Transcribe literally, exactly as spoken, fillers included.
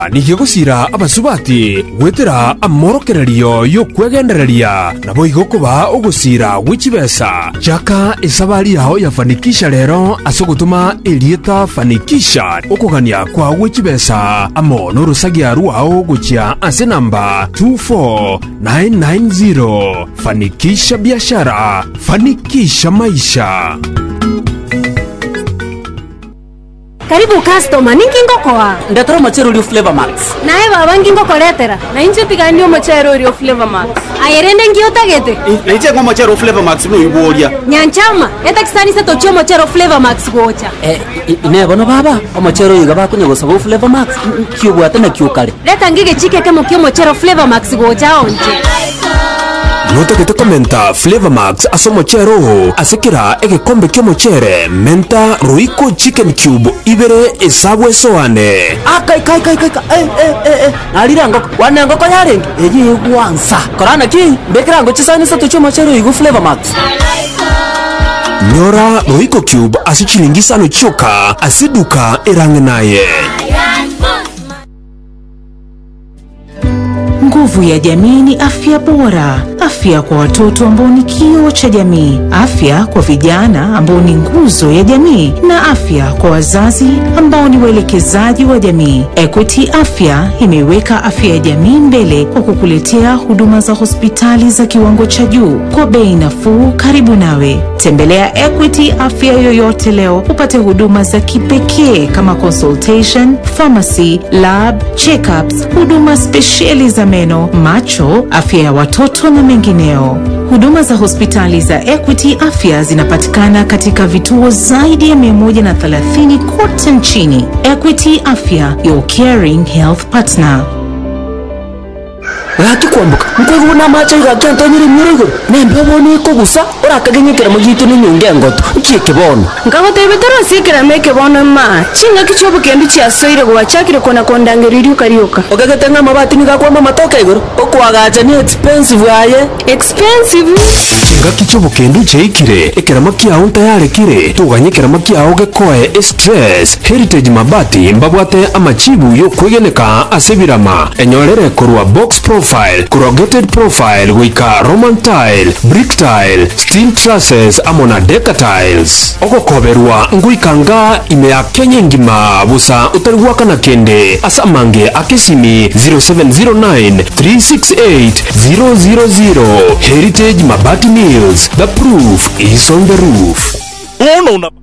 Nigigusira abasubati gwetera amorokererio yo kwegendereria nabo igokuba ugusira wichibesa jaka isabari yao ya fanikisha lero asogutuma elieta fanikisha ukugania kwa wichibesa amo nurusagia ruao guchia ase namba two four nine nine zero. Fanikisha biashara, fanikisha maisha. Karibu customer, ninki ngokoa? Ndatoro machero uri Flavor Max. Nae baba ngi ngokoretera. Na inje tiganio machero uri Flavor Max. Ayerende ngi otagete. Na inje ngo machero Flavor Max no iboria. Nyanchama, eta kisani se tocho machero Flavor Max gocha. Eh, ine bono baba, o machero yiga bakunye go sabo Flavor Max. Kyubwata na kyukale. Leta ngige chike kemo kyo machero Flavor Max gocha onje. Nota que te comenta Flavor Max asomo chero asekira egekombe ky'omochere menta Royco Chicken Cube ibere esabwe soane akai kai kai kai eh eh eh nalira ngo wana ngo koyarengi eyi gwansa korana ki bekira ngo chisani sato choma chero igu Flavor Max Nyora Royco Cube asichilingi sano choka asiduka erange naye. Nguvu ya jamii ni afya bora. Afya kwa watoto ambao ni kioo cha jamii. Afya kwa vijana ambao ni nguzo ya jamii. Na afya kwa wazazi ambao ni waelekezaji wa jamii. Equity Afya imeweka afya ya jamii mbele kwa kukuletea huduma za hospitali za kiwango cha juu kwa bei nafuu karibu nawe. Tembelea Equity Afya yoyote leo upate huduma za kipekee kama consultation, pharmacy, lab, check-ups, huduma speciali za meno, macho, afya ya watoto na mengineo. Huduma za hospitali za Equity Afya zinapatikana katika vituo zaidi ya mia moja na thelathini kote nchini. Equity Afya, your caring health partner. Waki kwambuka mkwego na macha igakanta nyiri nyirigo nembe bone ko gusa urakagenyekera mu gitu n'inyunge ngoto ukike bono Ngabote betero sikira meke bono ma chinga kichobo kendi cyasoire go bachakire kona kondangeriri ukarioka ogagete ngamabati nigakwama matoka igoro okwagaje ni expensive aye expensive Chinga kichobo kendu cheikire ekeramo kiao ntayarekire tuganyekera kiao gekoe stress Heritage Mabati mbabwate amachibu yo kwegeneka asebirama enyorere korwa box profile corrugated profile wika Roman tile brick tile steel trusses amona deca tiles ogokoberwa nguikanga ime ya Kenya ngima busa utarigwaka na kende asamange akesimi zero seven zero nine three six eight zero zero zero. Heritage Mabati Mills, the proof is on the roof. Uno una